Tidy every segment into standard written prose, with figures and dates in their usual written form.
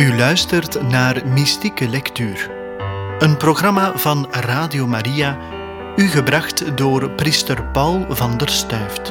U luistert naar Mystieke Lectuur, een programma van Radio Maria, u gebracht door priester Paul van der Stuyft.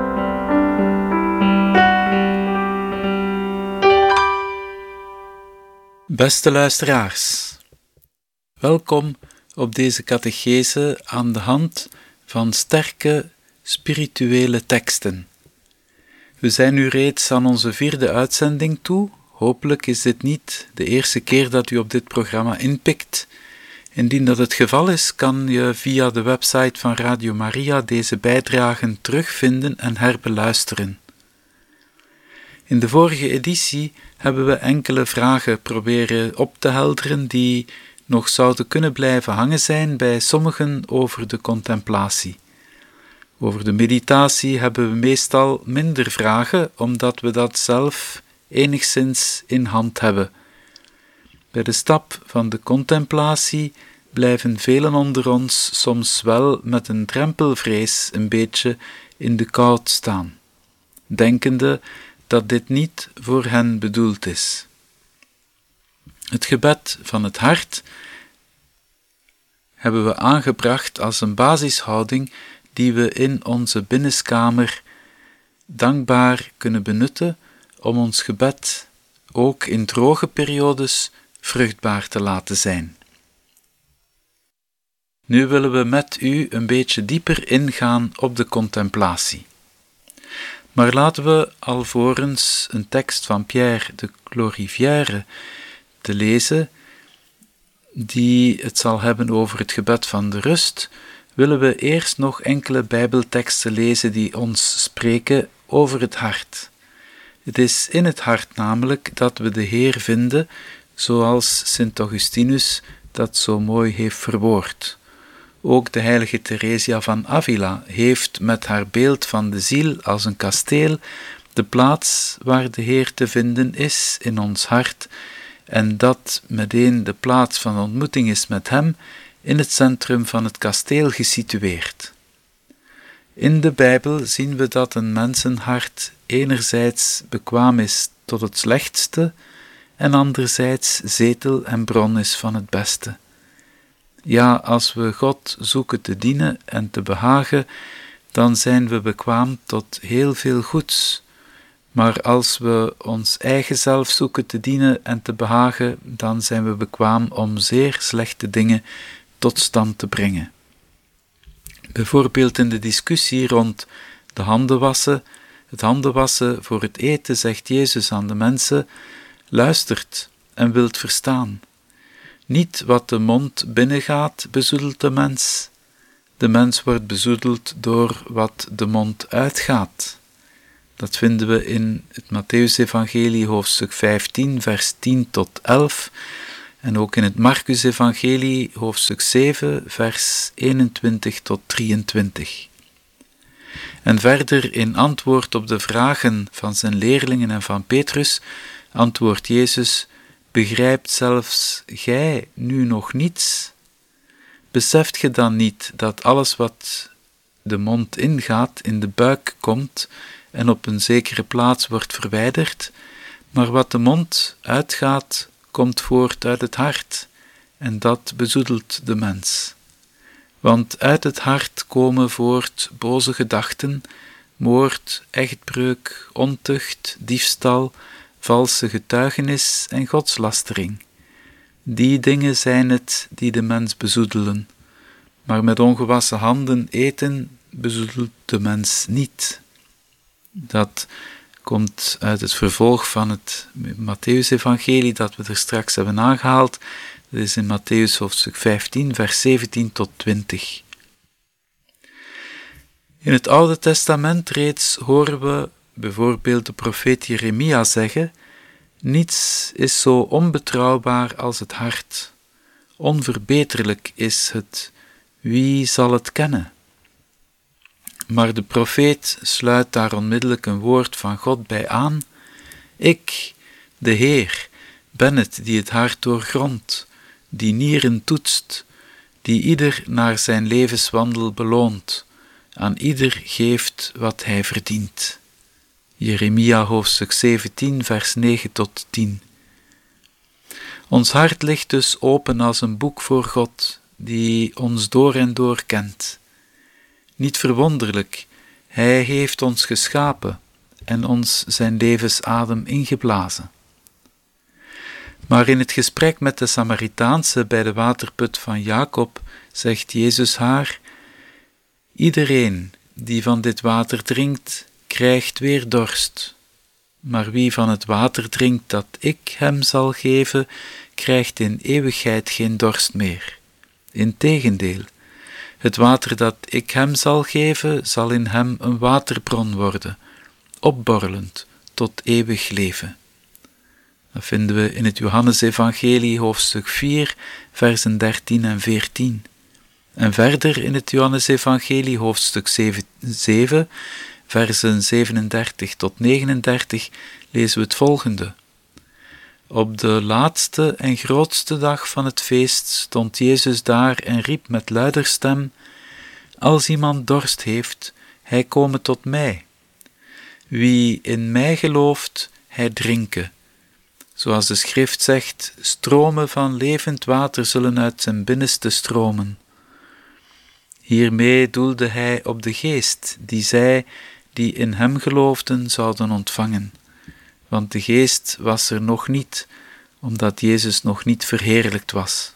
Beste luisteraars, welkom op deze catechese aan de hand van sterke spirituele teksten. We zijn nu reeds aan onze 4e uitzending toe. Hopelijk is dit niet de eerste keer dat u op dit programma inpikt. Indien dat het geval is, kan je via de website van Radio Maria deze bijdragen terugvinden en herbeluisteren. In de vorige editie hebben we enkele vragen proberen op te helderen die nog zouden kunnen blijven hangen zijn bij sommigen over de contemplatie. Over de meditatie hebben we meestal minder vragen, omdat we dat zelf enigszins in hand hebben. Bij de stap van de contemplatie blijven velen onder ons soms wel met een drempelvrees een beetje in de kou staan, denkende dat dit niet voor hen bedoeld is. Het gebed van het hart hebben we aangebracht als een basishouding die we in onze binnenskamer dankbaar kunnen benutten om ons gebed ook in droge periodes vruchtbaar te laten zijn. Nu willen we met u een beetje dieper ingaan op de contemplatie. Maar laten we alvorens een tekst van Pierre de Glorivière te lezen, die het zal hebben over het gebed van de rust, willen we eerst nog enkele Bijbelteksten lezen die ons spreken over het hart. Het is in het hart namelijk dat we de Heer vinden, zoals Sint Augustinus dat zo mooi heeft verwoord. Ook de heilige Theresia van Avila heeft met haar beeld van de ziel als een kasteel de plaats waar de Heer te vinden is in ons hart, en dat meteen de plaats van ontmoeting is met Hem in het centrum van het kasteel gesitueerd. In de Bijbel zien we dat een mensenhart enerzijds bekwaam is tot het slechtste en anderzijds zetel en bron is van het beste. Ja, als we God zoeken te dienen en te behagen, dan zijn we bekwaam tot heel veel goeds. Maar als we ons eigen zelf zoeken te dienen en te behagen, dan zijn we bekwaam om zeer slechte dingen tot stand te brengen. Bijvoorbeeld in de discussie rond de handen wassen, het handen wassen voor het eten, zegt Jezus aan de mensen: luistert en wilt verstaan. Niet wat de mond binnengaat bezoedelt de mens. De mens wordt bezoedeld door wat de mond uitgaat. Dat vinden we in het Mattheüs-evangelie hoofdstuk 15, vers 10 tot 11 en ook in het Marcus-evangelie hoofdstuk 7, vers 21 tot 23. En verder in antwoord op de vragen van zijn leerlingen en van Petrus, antwoordt Jezus: begrijpt zelfs gij nu nog niets? Beseft ge dan niet dat alles wat de mond ingaat in de buik komt en op een zekere plaats wordt verwijderd, maar wat de mond uitgaat, komt voort uit het hart, en dat bezoedelt de mens. Want uit het hart komen voort boze gedachten, moord, echtbreuk, ontucht, diefstal, valse getuigenis en godslastering. Die dingen zijn het die de mens bezoedelen, maar met ongewassen handen eten bezoedelt de mens niet. Dat komt uit het vervolg van het Mattheüs-evangelie dat we er straks hebben aangehaald. Dat is in Mattheüs hoofdstuk 15, vers 17 tot 20. In het Oude Testament reeds horen we bijvoorbeeld de profeet Jeremia zeggen: niets is zo onbetrouwbaar als het hart. Onverbeterlijk is het. Wie zal het kennen? Maar de profeet sluit daar onmiddellijk een woord van God bij aan: ik, de Heer, ben het die het hart doorgrondt, die nieren toetst, die ieder naar zijn levenswandel beloont, aan ieder geeft wat hij verdient. Jeremia hoofdstuk 17, vers 9 tot 10. Ons hart ligt dus open als een boek voor God, die ons door en door kent. Niet verwonderlijk, Hij heeft ons geschapen en ons zijn levensadem ingeblazen. Maar in het gesprek met de Samaritaanse bij de waterput van Jacob zegt Jezus haar: iedereen die van dit water drinkt, krijgt weer dorst. Maar wie van het water drinkt dat ik hem zal geven, krijgt in eeuwigheid geen dorst meer. Integendeel, het water dat ik hem zal geven, zal in hem een waterbron worden, opborrelend tot eeuwig leven. Dat vinden we in het Johannesevangelie hoofdstuk 4, versen 13 en 14. En verder in het Johannesevangelie hoofdstuk 7, versen 37 tot 39, lezen we het volgende. Op de laatste en grootste dag van het feest stond Jezus daar en riep met luider stem: als iemand dorst heeft, hij kome tot mij. Wie in mij gelooft, hij drinke. Zoals de schrift zegt, stromen van levend water zullen uit zijn binnenste stromen. Hiermee doelde hij op de geest, die zij, die in hem geloofden, zouden ontvangen. Want de geest was er nog niet, omdat Jezus nog niet verheerlijkt was.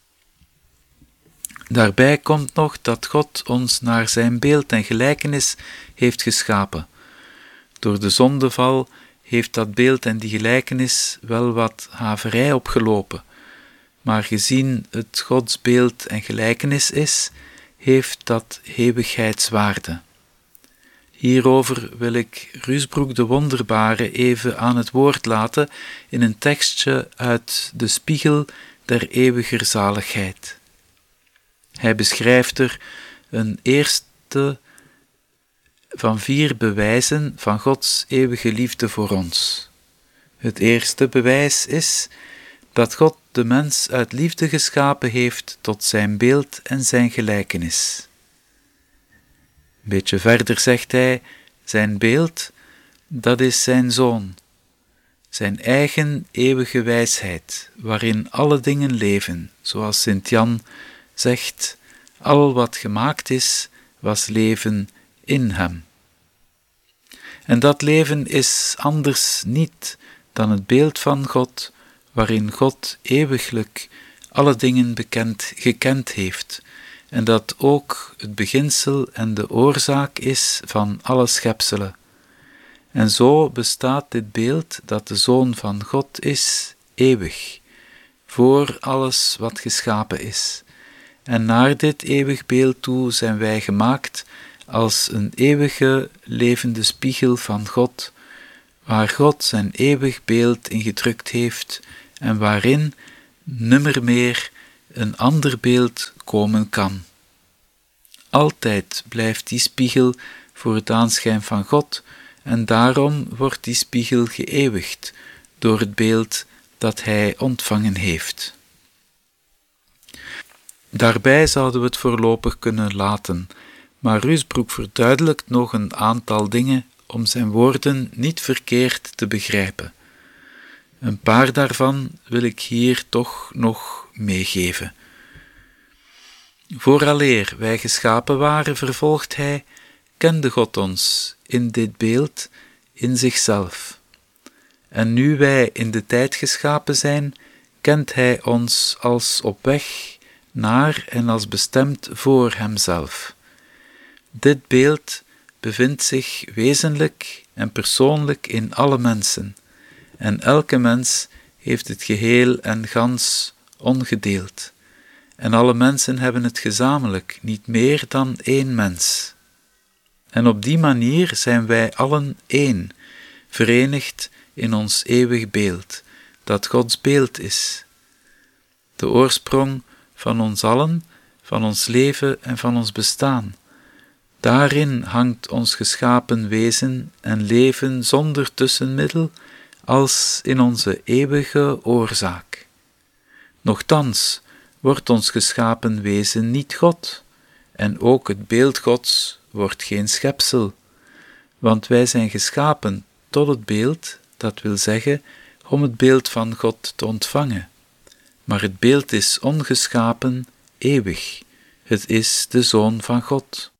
Daarbij komt nog dat God ons naar zijn beeld en gelijkenis heeft geschapen. Door de zondeval heeft dat beeld en die gelijkenis wel wat haverij opgelopen, maar gezien het Gods beeld en gelijkenis is, heeft dat eeuwigheidswaarde. Hierover wil ik Ruusbroek de Wonderbare even aan het woord laten in een tekstje uit de Spiegel der eeuwiger zaligheid. Hij beschrijft er een eerste van 4 bewijzen van Gods eeuwige liefde voor ons. Het eerste bewijs is dat God de mens uit liefde geschapen heeft tot zijn beeld en zijn gelijkenis. Een beetje verder zegt hij, zijn beeld, dat is zijn Zoon, zijn eigen eeuwige wijsheid, waarin alle dingen leven, zoals Sint-Jan zegt, al wat gemaakt is, was leven in hem. En dat leven is anders niet dan het beeld van God, waarin God eeuwiglijk alle dingen gekend heeft, en dat ook het beginsel en de oorzaak is van alle schepselen. En zo bestaat dit beeld dat de Zoon van God is, eeuwig, voor alles wat geschapen is. En naar dit eeuwig beeld toe zijn wij gemaakt als een eeuwige levende spiegel van God, waar God zijn eeuwig beeld in gedrukt heeft en waarin nimmer meer een ander beeld komen kan. Altijd blijft die spiegel voor het aanschijn van God en daarom wordt die spiegel geëeuwigd door het beeld dat hij ontvangen heeft. Daarbij zouden we het voorlopig kunnen laten, maar Ruusbroek verduidelijkt nog een aantal dingen om zijn woorden niet verkeerd te begrijpen. Een paar daarvan wil ik hier toch nog meegeven. Vooraleer wij geschapen waren, vervolgt hij, kende God ons in dit beeld, in zichzelf. En nu wij in de tijd geschapen zijn, kent hij ons als op weg naar en als bestemd voor hemzelf. Dit beeld bevindt zich wezenlijk en persoonlijk in alle mensen, en elke mens heeft het geheel en gans ongedeeld. En alle mensen hebben het gezamenlijk, niet meer dan één mens. En op die manier zijn wij allen één, verenigd in ons eeuwig beeld, dat Gods beeld is. De oorsprong van ons allen, van ons leven en van ons bestaan. Daarin hangt ons geschapen wezen en leven zonder tussenmiddel, als in onze eeuwige oorzaak. Nochtans wordt ons geschapen wezen niet God, en ook het beeld Gods wordt geen schepsel, want wij zijn geschapen tot het beeld, dat wil zeggen, om het beeld van God te ontvangen. maar het beeld is ongeschapen, eeuwig. Het is de Zoon van God.